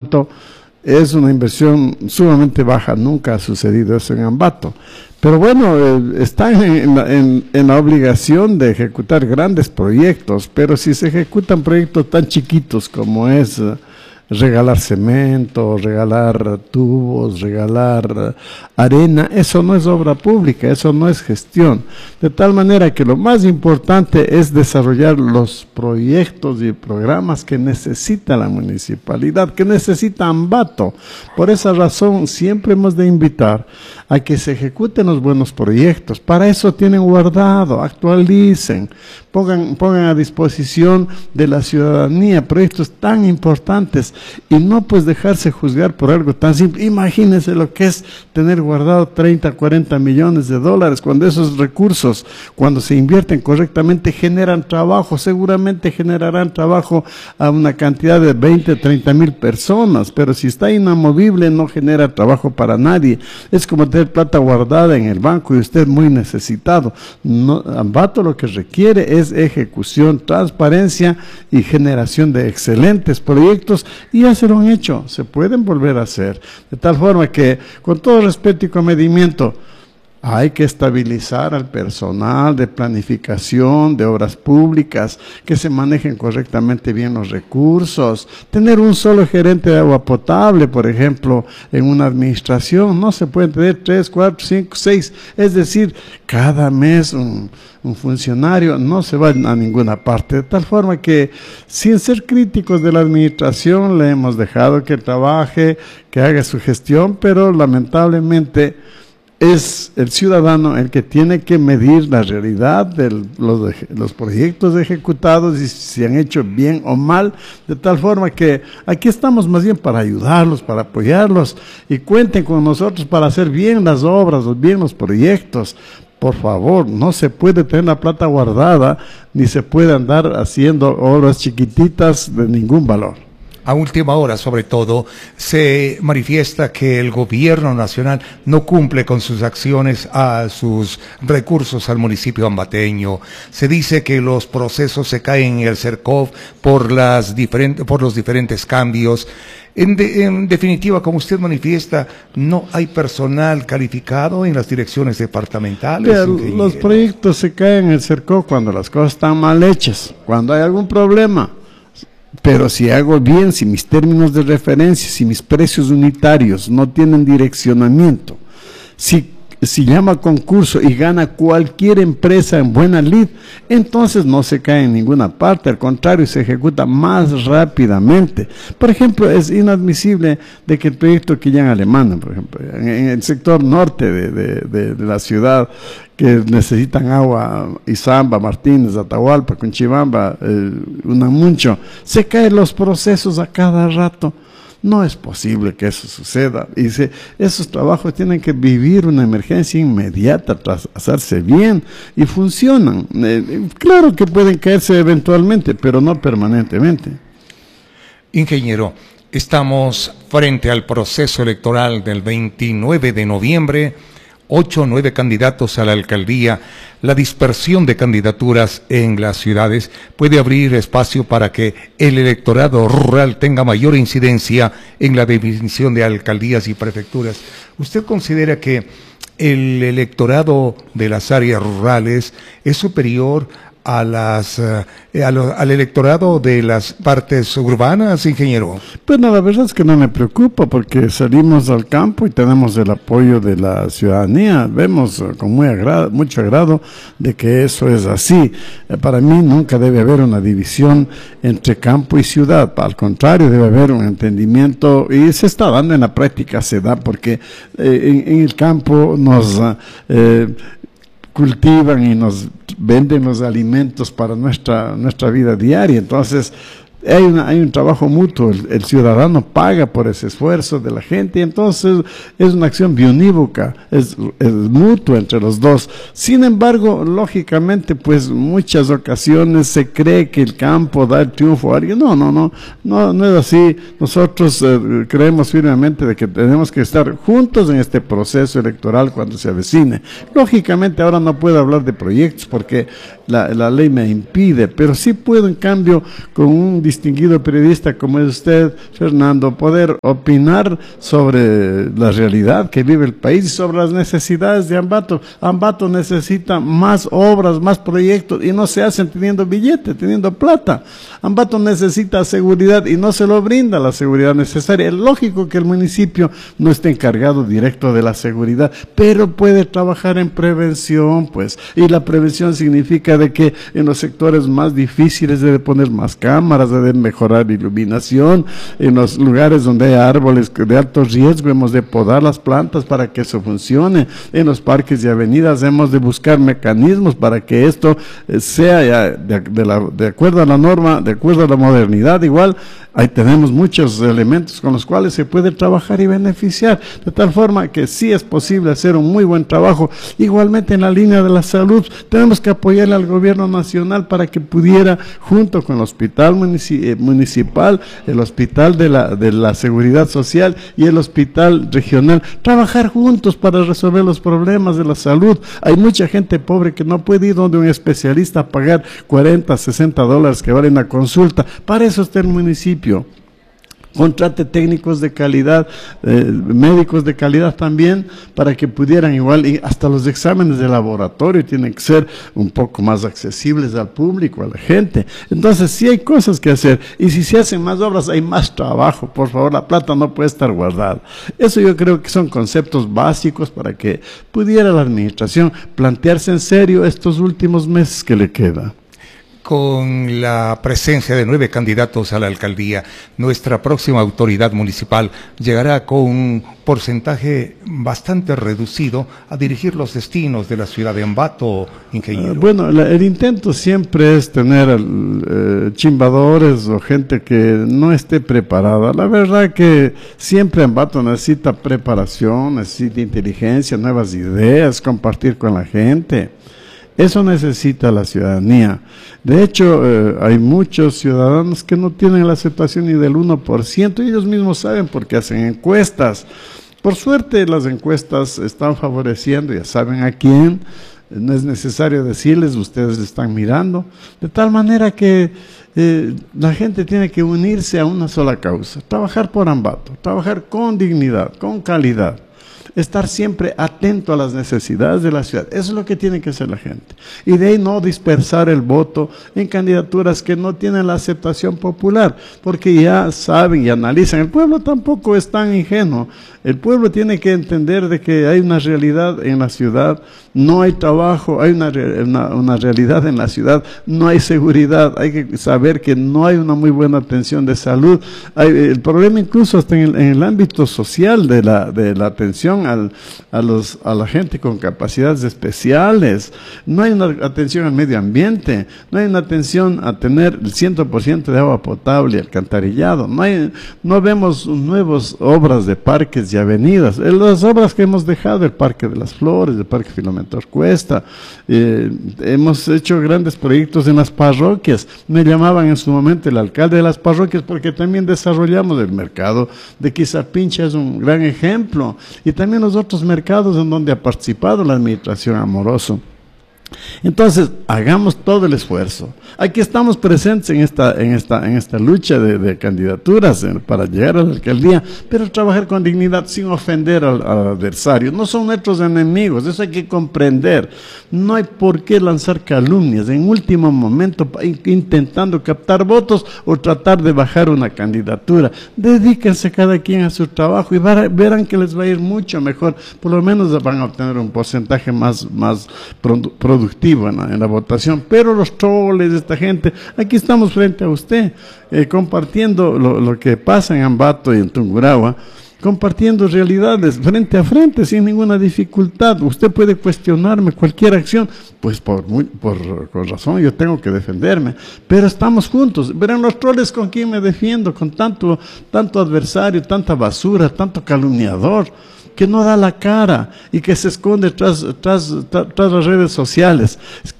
tanto, es una inversión sumamente baja, nunca ha sucedido eso en Ambato. Pero bueno, están en la obligación de ejecutar grandes proyectos, pero si se ejecutan proyectos tan chiquitos como es regalar cemento, regalar tubos, regalar arena, eso no es obra pública, eso no es gestión. De tal manera que lo más importante es desarrollar los proyectos y programas que necesita la municipalidad, que necesita Ambato. Por esa razón siempre hemos de invitar a que se ejecuten los buenos proyectos. Para eso tienen guardado, actualicen, pongan a disposición de la ciudadanía proyectos tan importantes y no pues dejarse juzgar por algo tan simple. Imagínense lo que es tener guardado 30, 40 millones de dólares, cuando esos recursos, cuando se invierten correctamente, generan trabajo, seguramente generarán trabajo a una cantidad de 20, 30 mil personas, pero si está inamovible no genera trabajo para nadie. Es como tener plata guardada en el banco y usted muy necesitado. No, Ambato lo que requiere es ejecución, transparencia y generación de excelentes proyectos, y ya se lo han hecho, se pueden volver a hacer, de tal forma que, con todo respeto y comedimiento, hay que estabilizar al personal de planificación, de obras públicas, que se manejen correctamente bien los recursos. Tener un solo gerente de agua potable, por ejemplo, en una administración, no se pueden tener 3, 4, 5, 6, es decir, cada mes un funcionario, no se va a ninguna parte, de tal forma que, sin ser críticos de la administración, le hemos dejado que trabaje, que haga su gestión, pero lamentablemente es el ciudadano el que tiene que medir la realidad de los proyectos ejecutados y si se han hecho bien o mal, de tal forma que aquí estamos más bien para ayudarlos, para apoyarlos, y cuenten con nosotros para hacer bien las obras, bien los proyectos. Por favor, no se puede tener la plata guardada, ni se puede andar haciendo obras chiquititas de ningún valor. A última hora, sobre todo, se manifiesta que el gobierno nacional no cumple con sus acciones, a sus recursos al municipio ambateño. Se dice que los procesos se caen en el CERCOV por los diferentes cambios. En definitiva, como usted manifiesta, no hay personal calificado en las direcciones departamentales. Los proyectos se caen en el CERCOV cuando las cosas están mal hechas, cuando hay algún problema. Pero si hago bien, si mis términos de referencia, si mis precios unitarios no tienen direccionamiento, si llama concurso y gana cualquier empresa en buena lid, entonces no se cae en ninguna parte, al contrario, se ejecuta más rápidamente. Por ejemplo, es inadmisible de que el proyecto que ya en Alemania, por ejemplo, en el sector norte de la ciudad, que necesitan agua, Izamba, Martínez, Atahualpa, Cunchibamba, Unamuncho, se caen los procesos a cada rato. No es posible que eso suceda. Y esos trabajos tienen que vivir una emergencia inmediata, hacerse bien, y funcionan. Claro que pueden caerse eventualmente, pero no permanentemente. Ingeniero, estamos frente al proceso electoral del 29 de noviembre, 8 o 9 candidatos a la alcaldía. La dispersión de candidaturas en las ciudades puede abrir espacio para que el electorado rural tenga mayor incidencia en la definición de alcaldías y prefecturas. ¿Usted considera que el electorado de las áreas rurales es superior al electorado de las partes urbanas, ingeniero? Pues no, la verdad es que no me preocupa, porque salimos al campo y tenemos el apoyo de la ciudadanía. Vemos con mucho agrado de que eso es así. Para mí nunca debe haber una división entre campo y ciudad. Al contrario, debe haber un entendimiento, y se está dando en la práctica, se da, porque en el campo nos cultivan y nos venden los alimentos para nuestra vida diaria. Entonces hay un trabajo mutuo, el ciudadano paga por ese esfuerzo de la gente, y entonces es una acción bionívoca, es mutua entre los dos. Sin embargo, lógicamente, pues muchas ocasiones se cree que el campo da el triunfo a alguien. No es así. Nosotros creemos firmemente de que tenemos que estar juntos en este proceso electoral cuando se avecine. Lógicamente ahora no puedo hablar de proyectos porque la ley me impide, pero sí puedo, en cambio, con un distinguido periodista como es usted, Fernando, poder opinar sobre la realidad que vive el país y sobre las necesidades de Ambato. Ambato necesita más obras, más proyectos y no se hacen teniendo billete, teniendo plata. Ambato necesita seguridad y no se lo brinda la seguridad necesaria. Es lógico que el municipio no esté encargado directo de la seguridad, pero puede trabajar en prevención, pues, y la prevención significa de que en los sectores más difíciles debe poner más cámaras, debe mejorar iluminación, en los lugares donde hay árboles de alto riesgo hemos de podar las plantas para que eso funcione, en los parques y avenidas hemos de buscar mecanismos para que esto sea ya de acuerdo a la norma, de acuerdo a la modernidad. Igual ahí tenemos muchos elementos con los cuales se puede trabajar y beneficiar, de tal forma que sí es posible hacer un muy buen trabajo. Igualmente en la línea de la salud, tenemos que apoyarle al gobierno nacional para que pudiera, junto con el hospital municipal, el hospital de la seguridad social y el hospital regional, trabajar juntos para resolver los problemas de la salud. Hay mucha gente pobre que no puede ir donde un especialista a pagar $40, $60 que vale una consulta. Para eso está el municipio. Contrate técnicos de calidad, médicos de calidad también, para que pudieran igual, y hasta los exámenes de laboratorio tienen que ser un poco más accesibles al público, a la gente. Entonces sí hay cosas que hacer, y si se hacen más obras hay más trabajo. Por favor, la plata no puede estar guardada. Eso yo creo que son conceptos básicos para que pudiera la administración plantearse en serio estos últimos meses que le queda. Con la presencia de 9 candidatos a la alcaldía, nuestra próxima autoridad municipal llegará con un porcentaje bastante reducido a dirigir los destinos de la ciudad de Ambato, ingeniero. Bueno, el intento siempre es tener chimbadores o gente que no esté preparada. La verdad que siempre Ambato necesita preparación, necesita inteligencia, nuevas ideas, compartir con la gente. Eso necesita la ciudadanía. De hecho, hay muchos ciudadanos que no tienen la aceptación ni del 1%, y ellos mismos saben porque hacen encuestas. Por suerte, las encuestas están favoreciendo, ya saben a quién, no es necesario decirles, ustedes están mirando, de tal manera que la gente tiene que unirse a una sola causa, trabajar por Ambato, trabajar con dignidad, con calidad. Estar siempre atento a las necesidades de la ciudad. Eso es lo que tiene que hacer la gente. Y de ahí no dispersar el voto en candidaturas que no tienen la aceptación popular, porque ya saben y analizan. El pueblo tampoco es tan ingenuo. El pueblo tiene que entender de que hay una realidad en la ciudad, no hay trabajo, hay una realidad en la ciudad, no hay seguridad, hay que saber que no hay una muy buena atención de salud. Hay el problema incluso hasta en el ámbito social de la atención a la gente con capacidades especiales. No hay una atención al medio ambiente, no hay una atención a tener el 100% de agua potable y alcantarillado, no vemos nuevas obras de parques y avenidas. Las obras que hemos dejado, el Parque de las Flores, el Parque Filomentor Cuesta, hemos hecho grandes proyectos en las parroquias. Me llamaban en su momento el alcalde de las parroquias porque también desarrollamos el mercado de Quizapincha, es un gran ejemplo, y también los otros mercados en donde ha participado la administración Amoroso. Entonces, hagamos todo el esfuerzo. Aquí estamos presentes en esta lucha de candidaturas para llegar a la alcaldía, pero trabajar con dignidad sin ofender al adversario. No son nuestros enemigos, eso hay que comprender. No hay por qué lanzar calumnias en último momento intentando captar votos o tratar de bajar una candidatura. Dedíquense cada quien a su trabajo y verán que les va a ir mucho mejor. Por lo menos van a obtener un porcentaje más productivo en la votación. Pero los troles de esta gente, aquí estamos frente a usted, compartiendo lo que pasa en Ambato y en Tungurahua, compartiendo realidades frente a frente sin ninguna dificultad. Usted puede cuestionarme cualquier acción, pues con razón yo tengo que defenderme, pero estamos juntos. Verán los troles con quién me defiendo, con tanto adversario, tanta basura, tanto calumniador que no da la cara y que se esconde tras las redes sociales.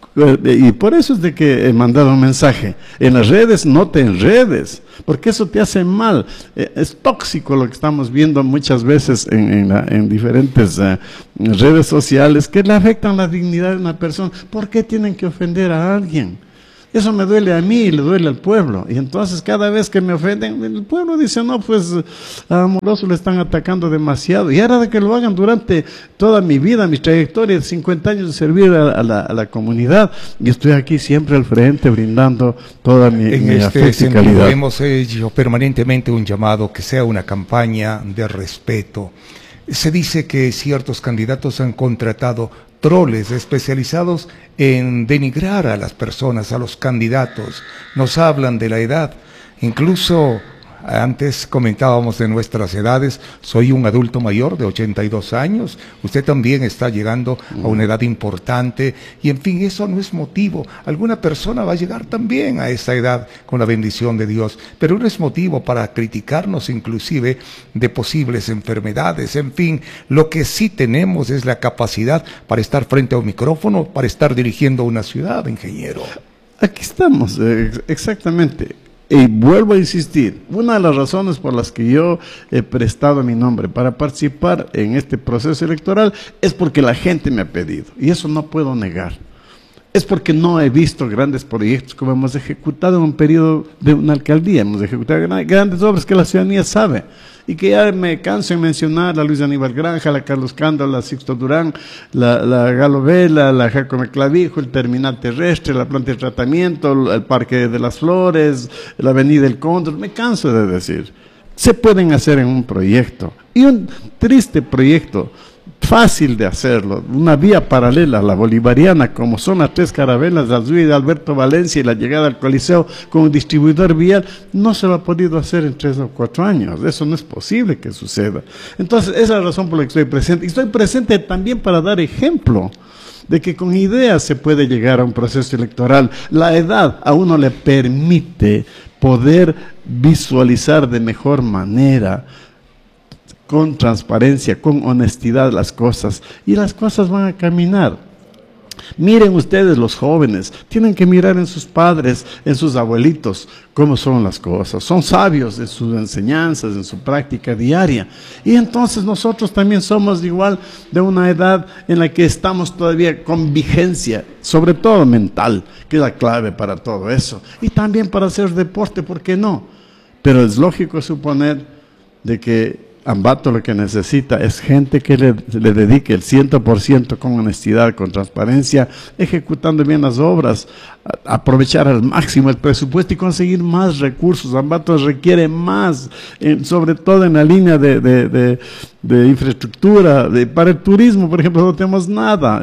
Y por eso es de que he mandado un mensaje: en las redes no te enredes, porque eso te hace mal. Es tóxico lo que estamos viendo muchas veces en diferentes redes sociales, que le afectan la dignidad de una persona. ¿Por qué tienen que ofender a alguien? Eso me duele a mí y le duele al pueblo. Y entonces cada vez que me ofenden, el pueblo dice, no, pues a Amoroso le están atacando demasiado. Y ahora de que lo hagan durante toda mi vida, mi trayectoria de 50 años de servir a la comunidad, y estoy aquí siempre al frente brindando toda mi afecto y calidad. Hemos hecho permanentemente un llamado que sea una campaña de respeto. Se dice que ciertos candidatos han contratado troles especializados en denigrar a las personas, a los candidatos. Nos hablan de la edad. Incluso antes comentábamos de nuestras edades. Soy un adulto mayor de 82 años. Usted también está llegando a una edad importante. Y en fin, eso no es motivo. Alguna persona va a llegar también a esa edad con la bendición de Dios. Pero no es motivo para criticarnos inclusive de posibles enfermedades. En fin, lo que sí tenemos es la capacidad para estar frente a un micrófono, para estar dirigiendo una ciudad, ingeniero. Aquí estamos, exactamente. Y vuelvo a insistir, una de las razones por las que yo he prestado mi nombre para participar en este proceso electoral es porque la gente me ha pedido, y eso no puedo negar. Es porque no he visto grandes proyectos como hemos ejecutado en un periodo de una alcaldía. Hemos ejecutado grandes obras que la ciudadanía sabe y que ya me canso en mencionar: la Luis Aníbal Granja, la Carlos Cándalo, la Sixto Durán, la Galo Vela, la Jacome Clavijo, el terminal terrestre, la planta de tratamiento, el Parque de las Flores, la Avenida El Cóndor. Me canso de decir, se pueden hacer en un proyecto, y un triste proyecto, fácil de hacerlo, una vía paralela a la bolivariana, como son las 3 carabelas de Azul y de Alberto Valencia y la llegada al Coliseo con un distribuidor vial, no se lo ha podido hacer en 3 o 4 años. Eso no es posible que suceda. Entonces, esa es la razón por la que estoy presente. Y estoy presente también para dar ejemplo de que con ideas se puede llegar a un proceso electoral. La edad a uno le permite poder visualizar de mejor manera, con transparencia, con honestidad las cosas, y las cosas van a caminar. Miren ustedes, los jóvenes, tienen que mirar en sus padres, en sus abuelitos, cómo son las cosas. Son sabios en sus enseñanzas, en su práctica diaria. Y entonces nosotros también somos igual de una edad en la que estamos todavía con vigencia, sobre todo mental, que es la clave para todo eso. Y también para hacer deporte, ¿por qué no? Pero es lógico suponer de que Ambato lo que necesita es gente que le dedique el 100% con honestidad, con transparencia, ejecutando bien las obras, aprovechar al máximo el presupuesto y conseguir más recursos. Ambato requiere más, sobre todo en la línea de infraestructura, para el turismo, por ejemplo, no tenemos nada.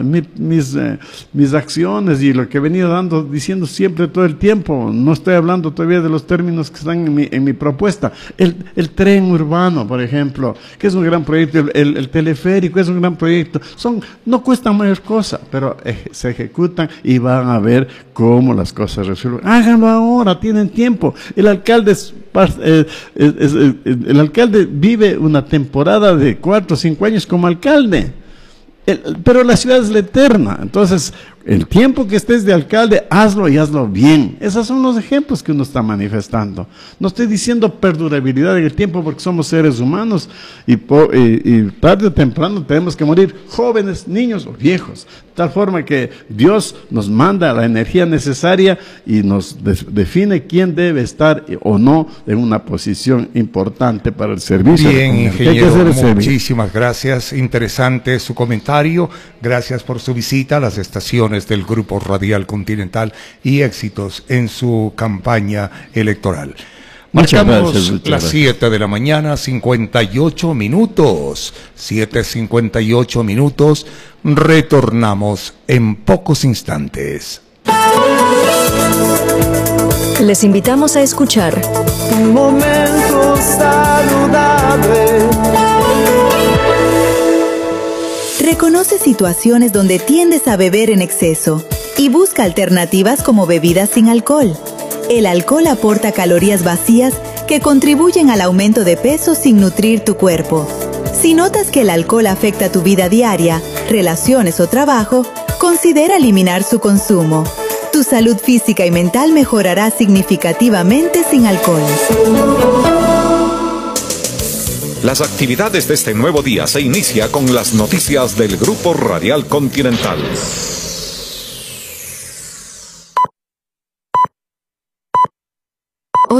Mis acciones y lo que he venido diciendo siempre todo el tiempo, no estoy hablando todavía de los términos que están en mi propuesta. El tren urbano, por ejemplo, que es un gran proyecto, el teleférico es un gran proyecto, no cuestan mayor cosa, pero se ejecutan y van a ver cómo las cosas resuelven. Háganlo ahora, tienen tiempo. El alcalde vive una temporada de 4 o 5 años como alcalde, pero la ciudad es la eterna. Entonces, el tiempo que estés de alcalde, hazlo y hazlo bien. Esos son los ejemplos que uno está manifestando. No estoy diciendo perdurabilidad en el tiempo, porque somos seres humanos y tarde o temprano tenemos que morir, jóvenes, niños o viejos. De tal forma que Dios nos manda la energía necesaria y nos define quién debe estar o no en una posición importante para el servicio. Bien, ingeniero, muchísimas gracias. Interesante su comentario. Gracias por su visita a las estaciones del Grupo Radial Continental y éxitos en su campaña electoral. Marcamos las 7 de la mañana, 58 minutos. 7:58 minutos. Retornamos en pocos instantes. Les invitamos a escuchar Un momento saludable. Reconoce situaciones donde tiendes a beber en exceso y busca alternativas como bebidas sin alcohol. El alcohol aporta calorías vacías que contribuyen al aumento de peso sin nutrir tu cuerpo. Si notas que el alcohol afecta tu vida diaria, relaciones o trabajo, considera eliminar su consumo. Tu salud física y mental mejorará significativamente sin alcohol. Las actividades de este nuevo día se inicia con las noticias del Grupo Radial Continental.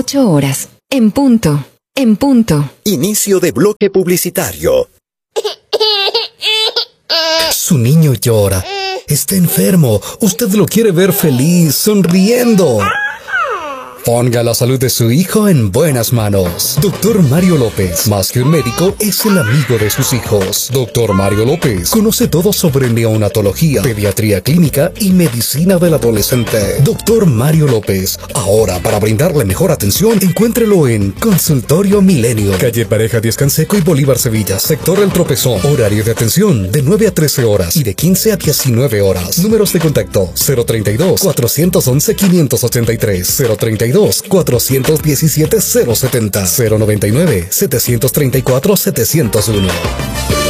8 horas. En punto. En punto. Inicio de bloque publicitario. Su niño llora. Está enfermo. Usted lo quiere ver feliz, sonriendo. Ponga la salud de su hijo en buenas manos. Doctor Mario López, más que un médico, es el amigo de sus hijos. Doctor Mario López conoce todo sobre neonatología, pediatría clínica y medicina del adolescente. Doctor Mario López, ahora para brindarle mejor atención, encuéntrelo en Consultorio Milenio, calle Pareja Díaz Canseco y Bolívar Sevilla, sector El Tropezón. Horario de atención de 9 a 13 horas y de 15 a 19 horas. Números de contacto 032-411-583, 032-417-070, 099-734-701.